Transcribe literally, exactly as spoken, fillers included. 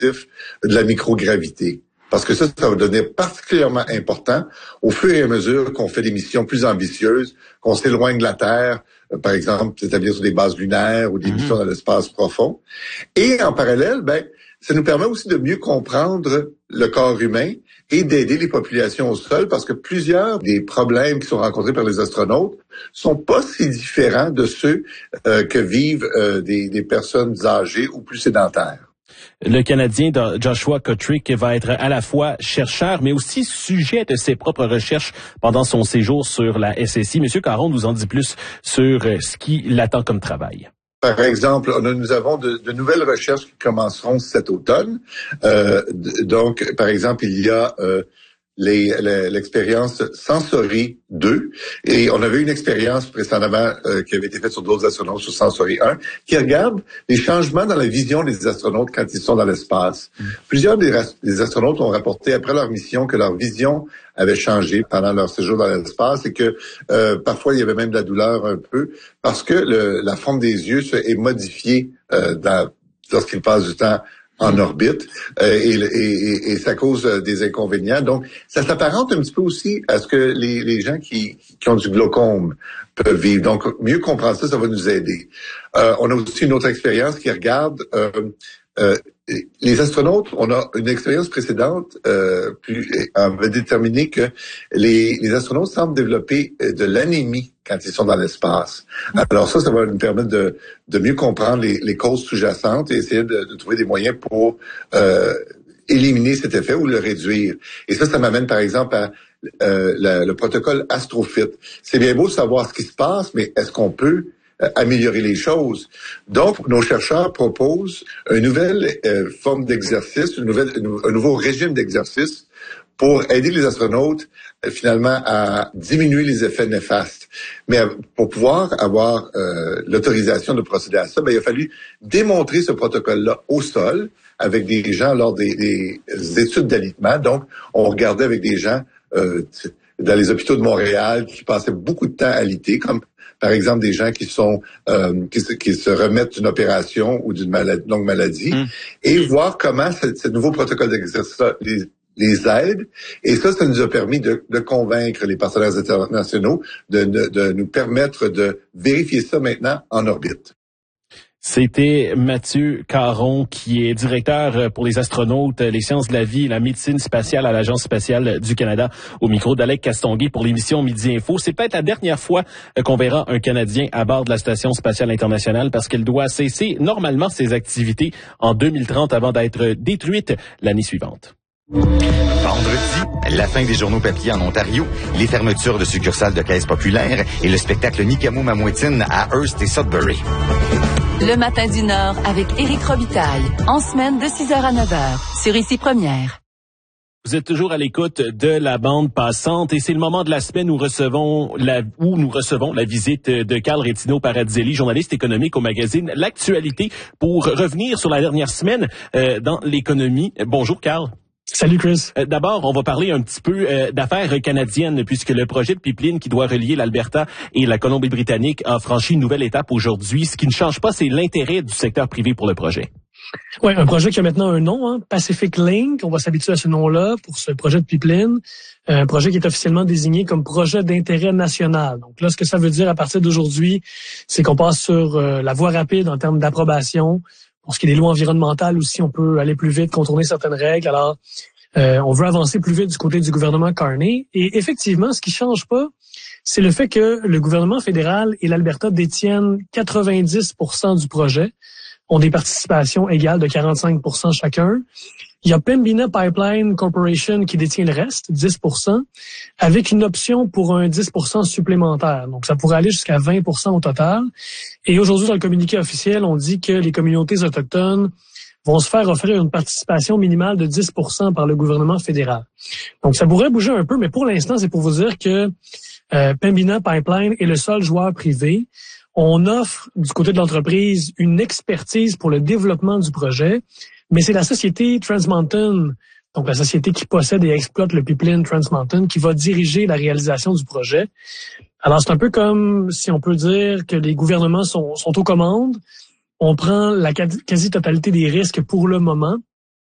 de la microgravité. Parce que ça, ça va devenir particulièrement important au fur et à mesure qu'on fait des missions plus ambitieuses, qu'on s'éloigne de la Terre, euh, par exemple, s'établir sur des bases lunaires ou des mm-hmm. missions dans l'espace profond. Et en parallèle, ben, ça nous permet aussi de mieux comprendre le corps humain et d'aider les populations au sol, parce que plusieurs des problèmes qui sont rencontrés par les astronautes sont pas si différents de ceux euh, que vivent euh, des, des personnes âgées ou plus sédentaires. Le Canadien Joshua Kotrick va être à la fois chercheur, mais aussi sujet de ses propres recherches pendant son séjour sur la S S I. Monsieur Caron nous en dit plus sur ce qui l'attend comme travail. Par exemple, on a, nous avons de, de nouvelles recherches qui commenceront cet automne. Euh, donc, par exemple, il y a euh, les, l'expérience Sensory deux, et on avait une expérience précédemment euh, qui avait été faite sur d'autres astronautes sur Sensory un, qui regarde les changements dans la vision des astronautes quand ils sont dans l'espace. Mmh. Plusieurs des, des astronautes ont rapporté après leur mission que leur vision avait changé pendant leur séjour dans l'espace et que euh, parfois il y avait même de la douleur un peu parce que le, la forme des yeux est modifiée euh, dans, lorsqu'ils passent du temps en orbite euh, et, et, et ça cause des inconvénients. Donc, ça s'apparente un petit peu aussi à ce que les, les gens qui, qui ont du glaucome peuvent vivre. Donc, mieux comprendre ça, ça va nous aider. Euh, on a aussi une autre expérience qui regarde euh, euh, les astronautes. On a une expérience précédente euh, plus, avait déterminé que les, les astronautes semblent développer de l'anémie quand ils sont dans l'espace. Alors ça, ça va nous permettre de, de mieux comprendre les, les causes sous-jacentes et essayer de, de trouver des moyens pour euh, éliminer cet effet ou le réduire. Et ça, ça m'amène par exemple à euh, la, le protocole Astrofit. C'est bien beau de savoir ce qui se passe, mais est-ce qu'on peut euh, améliorer les choses? Donc, nos chercheurs proposent une nouvelle euh, forme d'exercice, une nouvelle, un nouveau régime d'exercice pour aider les astronautes euh, finalement à diminuer les effets néfastes. Mais euh, pour pouvoir avoir euh, l'autorisation de procéder à ça, ben, il a fallu démontrer ce protocole-là au sol avec des gens lors des, des études d'alitement. Donc, on regardait avec des gens euh, dans les hôpitaux de Montréal qui passaient beaucoup de temps à aliter, comme par exemple des gens qui sont euh, qui, se, qui se remettent d'une opération ou d'une maladie, longue maladie, mmh. et voir comment ce, ce nouveau protocole d'exercice les, les aide. Et ça, ça nous a permis de, de convaincre les partenaires internationaux de, de, de nous permettre de vérifier ça maintenant en orbite. C'était Mathieu Caron, qui est directeur pour les astronautes, les sciences de la vie et la médecine spatiale à l'Agence spatiale du Canada, au micro d'Alec Castonguay pour l'émission Midi Info. C'est peut-être la dernière fois qu'on verra un Canadien à bord de la Station spatiale internationale parce qu'elle doit cesser normalement ses activités en deux mille trente avant d'être détruite l'année suivante. Vendredi, la fin des journaux papier en Ontario, les fermetures de succursales de caisses populaires et le spectacle Nicamo Mamouetine à Hearst et Sudbury. Le matin du Nord avec Éric Robitaille, en semaine de six heures à neuf heures, sur Ici Première. Vous êtes toujours à l'écoute de la bande passante et c'est le moment de la semaine où, recevons la, où nous recevons la visite de Carl Rétino Paradzelli, journaliste économique au magazine L'Actualité, pour revenir sur la dernière semaine euh, dans l'économie. Bonjour Carl. Salut Chris. Euh, d'abord, on va parler un petit peu euh, d'affaires canadiennes puisque le projet de pipeline qui doit relier l'Alberta et la Colombie-Britannique a franchi une nouvelle étape aujourd'hui. Ce qui ne change pas, c'est l'intérêt du secteur privé pour le projet. Oui, un projet qui a maintenant un nom, hein, Pacific Link. On va s'habituer à ce nom-là pour ce projet de pipeline. Un projet qui est officiellement désigné comme projet d'intérêt national. Donc là, ce que ça veut dire à partir d'aujourd'hui, c'est qu'on passe sur euh, la voie rapide en termes d'approbation. Pour ce qui est des lois environnementales aussi, on peut aller plus vite, contourner certaines règles. Alors, euh, on veut avancer plus vite du côté du gouvernement Carney. Et effectivement, ce qui change pas, c'est le fait que le gouvernement fédéral et l'Alberta détiennent quatre-vingt-dix pour cent du projet, ont des participations égales de quarante-cinq pour cent chacun. Il y a Pembina Pipeline Corporation qui détient le reste, dix pour cent, avec une option pour un dix pour cent supplémentaire. Donc, ça pourrait aller jusqu'à vingt pour cent au total. Et aujourd'hui, dans le communiqué officiel, on dit que les communautés autochtones vont se faire offrir une participation minimale de dix pour cent par le gouvernement fédéral. Donc, ça pourrait bouger un peu, mais pour l'instant, c'est pour vous dire que euh, Pembina Pipeline est le seul joueur privé. On offre, du côté de l'entreprise, une expertise pour le développement du projet, mais c'est la société Trans Mountain, donc la société qui possède et exploite le pipeline Trans Mountain, qui va diriger la réalisation du projet. Alors, c'est un peu comme si on peut dire que les gouvernements sont, sont aux commandes. On prend la quasi-totalité des risques pour le moment.